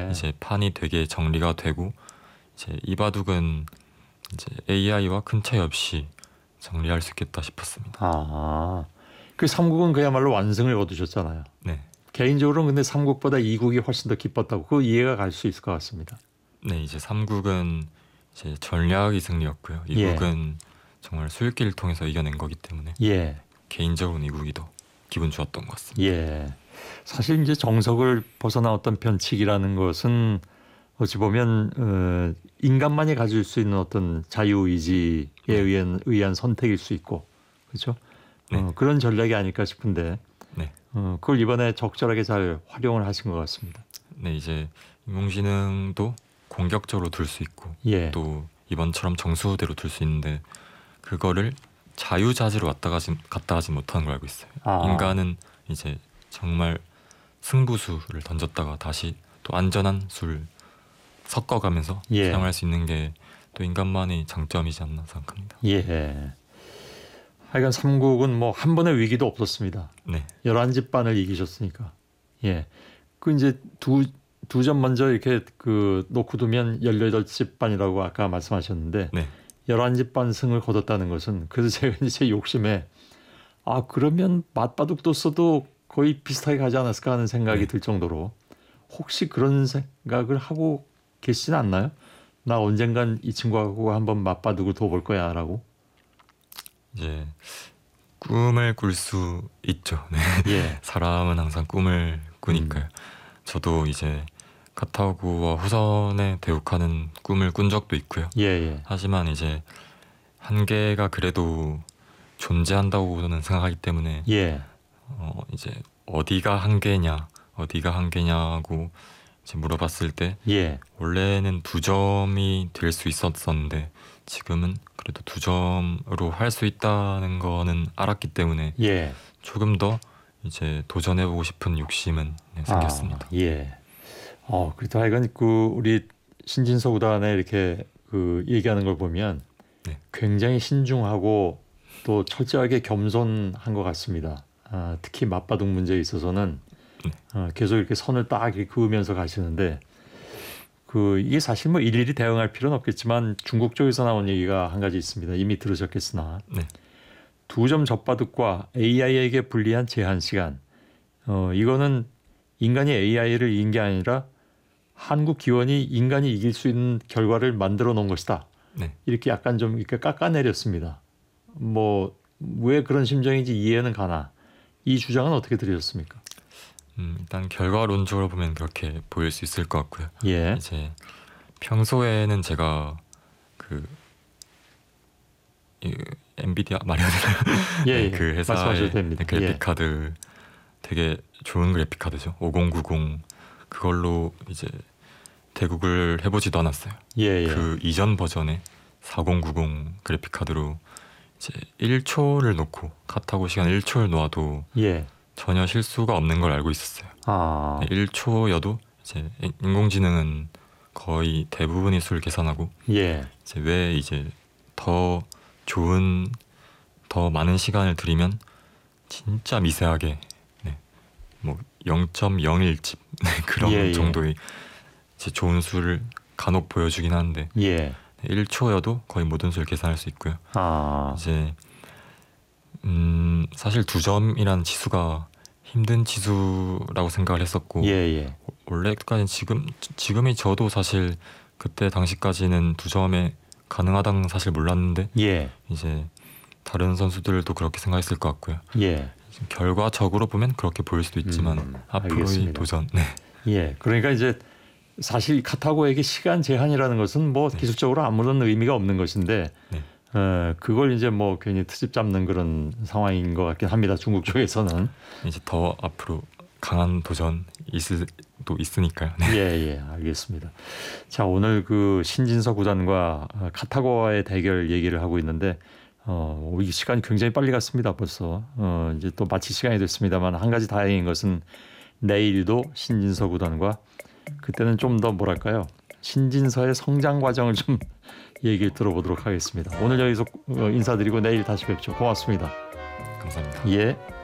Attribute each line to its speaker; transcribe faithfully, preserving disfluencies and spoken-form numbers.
Speaker 1: 예.
Speaker 2: 이제 판이 되게 정리가 되고 이제 이 바둑은 이제 에이아이와 큰 차이 없이 정리할 수 있겠다 싶었습니다.
Speaker 1: 아, 그 삼국은 그야말로 완승을 거두셨잖아요.
Speaker 2: 네,
Speaker 1: 개인적으로는 근데 삼국보다 이국이 훨씬 더 기뻤다고 그 이해가 갈 수 있을 것 같습니다.
Speaker 2: 네 이제 삼국은 이제 전략의 승리였고요.
Speaker 1: 예.
Speaker 2: 이국은 정말 수일기를 통해서 이겨낸 거기 때문에
Speaker 1: 예,
Speaker 2: 개인적으로는 이국이 더 기분 좋았던 것 같습니다.
Speaker 1: 예. 사실 이제 정석을 벗어나왔던 변칙이라는 것은 어찌 보면 어, 인간만이 가질 수 있는 어떤 자유의지에 의한, 의한 선택일 수 있고 그렇죠?
Speaker 2: 네.
Speaker 1: 어, 그런 전략이 아닐까 싶은데
Speaker 2: 네,
Speaker 1: 어, 그걸 이번에 적절하게 잘 활용을 하신 것 같습니다.
Speaker 2: 네 이제 인공지능도 공격적으로 둘 수 있고
Speaker 1: 예,
Speaker 2: 또 이번처럼 정수대로 둘 수 있는데 그거를 자유자재로 왔다 가지 갔다 하지 못하는 걸 알고 있어요.
Speaker 1: 아.
Speaker 2: 인간은 이제 정말 승부수를 던졌다가 다시 또 안전한 수를 섞어가면서
Speaker 1: 예.
Speaker 2: 사용할 수 있는 게 또 인간만의 장점이지 않나 생각합니다.
Speaker 1: 예. 하여간 삼국은 뭐 한 번의 위기도 없었습니다.
Speaker 2: 네,
Speaker 1: 열한 집 반을 이기셨으니까. 예. 그 이제 두 두 점 먼저 이렇게 그 놓고 두면 열여덟 집 반이라고 아까 말씀하셨는데
Speaker 2: 네,
Speaker 1: 열한 집 반 승을 거뒀다는 것은 그래서 제가 이제 욕심에 아 그러면 맞바둑도 써도 거의 비슷하게 가지 않았을까 하는 생각이
Speaker 2: 네.
Speaker 1: 들 정도로 혹시 그런 생각을 하고 계시진 않나요? 나 언젠간 이 친구하고 한번 맞바둑을 둬볼 거야라고.
Speaker 2: 이제 꿈을 꿀 수 있죠. 네.
Speaker 1: 예.
Speaker 2: 사람은 항상 꿈을 꾸니까요.
Speaker 1: 음.
Speaker 2: 저도 이제 카타고와 후선에 대uk하는 꿈을 꾼 적도 있고요.
Speaker 1: 예, 예.
Speaker 2: 하지만 이제 한계가 그래도 존재한다고는 생각하기 때문에
Speaker 1: 예.
Speaker 2: 어 이제 어디가 한계냐, 어디가 한계냐고 이제 물어봤을 때
Speaker 1: 예.
Speaker 2: 원래는 두 점이 될 수 있었었는데 지금은 그래도 두 점으로 할 수 있다는 거는 알았기 때문에
Speaker 1: 예.
Speaker 2: 조금 더 이제 도전해보고 싶은 욕심은 네, 생겼습니다.
Speaker 1: 아, 예. 어, 그래도 하여간 그 우리 신진서 구단에 이렇게 그 얘기하는 걸 보면
Speaker 2: 네.
Speaker 1: 굉장히 신중하고 또 철저하게 겸손한 것 같습니다. 아, 특히 맞바둑 문제에 있어서는
Speaker 2: 네.
Speaker 1: 어, 계속 이렇게 선을 딱 이렇게 그으면서 가시는데 그 이게 사실 뭐 일일이 대응할 필요는 없겠지만 중국 쪽에서 나온 얘기가 한 가지 있습니다. 이미 들으셨겠으나
Speaker 2: 네.
Speaker 1: 두 점 젖바둑과 에이아이에게 불리한 제한 시간. 어, 이거는 인간이 에이아이를 이긴 게 아니라 한국 기원이 인간이 이길 수 있는 결과를 만들어 놓은 것이다.
Speaker 2: 네.
Speaker 1: 이렇게 약간 좀 이렇게 깎아내렸습니다. 뭐 왜 그런 심정인지 이해는 가나 이 주장은 어떻게 들으셨습니까?
Speaker 2: 음, 일단 결과론적으로 보면 그렇게 보일 수 있을 것 같고요.
Speaker 1: 예,
Speaker 2: 이제 평소에는 제가 그 이, 엔비디아 말해야 되나요?
Speaker 1: 예,
Speaker 2: 네,
Speaker 1: 예.
Speaker 2: 그
Speaker 1: 말씀하셔도
Speaker 2: 회사의
Speaker 1: 됩니다.
Speaker 2: 그래픽
Speaker 1: 예.
Speaker 2: 카드 되게 좋은 그래픽 카드죠. 오공구공 그걸로 이제 대국을 해보지도 않았어요.
Speaker 1: 예, 예.
Speaker 2: 그 이전 버전의 사공구공 그래픽 카드로 이제 일 초를 놓고 카타고 시간 일 초를 놓아도
Speaker 1: 예.
Speaker 2: 전혀 실수가 없는 걸 알고 있었어요.
Speaker 1: 아,
Speaker 2: 일 초여도 이제 인공지능은 거의 대부분의 수를 계산하고
Speaker 1: 예,
Speaker 2: 이제 왜 이제 더 좋은 더 많은 시간을 들이면 진짜 미세하게 네, 뭐 영 점 영일 집 네, 그런
Speaker 1: 예, 예.
Speaker 2: 정도의 이제 좋은 수를 간혹 보여주긴 하는데
Speaker 1: 예.
Speaker 2: 일 초여도 거의 모든 수를 계산할 수 있고요.
Speaker 1: 아,
Speaker 2: 이제 음 사실 두 점이라는 지수가 힘든 지수라고 생각을 했었고
Speaker 1: 예, 예.
Speaker 2: 원래까지는 지금 지금이 저도 사실 그때 당시까지는 두 점에 가능하다는 사실 몰랐는데
Speaker 1: 예,
Speaker 2: 이제 다른 선수들도 그렇게 생각했을 것 같고요.
Speaker 1: 예.
Speaker 2: 결과적으로 보면 그렇게 보일 수도 있지만
Speaker 1: 음,
Speaker 2: 앞으로의
Speaker 1: 알겠습니다.
Speaker 2: 도전. 네.
Speaker 1: 예. 그러니까 이제 사실 카타고에게 시간 제한이라는 것은 뭐
Speaker 2: 네.
Speaker 1: 기술적으로 아무런 의미가 없는 것인데
Speaker 2: 네.
Speaker 1: 어, 그걸 이제 뭐 괜히 트집 잡는 그런 상황인 것 같긴 합니다. 중국 쪽에서는.
Speaker 2: 이제 더 앞으로 강한 도전 있을 또 있으니까요. 네.
Speaker 1: 예, 예, 알겠습니다. 자, 오늘 그 신진서 구단과 카타고와의 대결 얘기를 하고 있는데 어, 이 시간이 굉장히 빨리 갔습니다. 벌써 어, 이제 또 마칠 시간이 됐습니다만 한 가지 다행인 것은 내일도 신진서 구단과 그때는 좀 더 뭐랄까요? 신진서의 성장 과정을 좀 얘기를 들어보도록 하겠습니다. 오늘 여기서 인사드리고 내일 다시 뵙죠. 고맙습니다.
Speaker 2: 감사합니다.
Speaker 1: 예.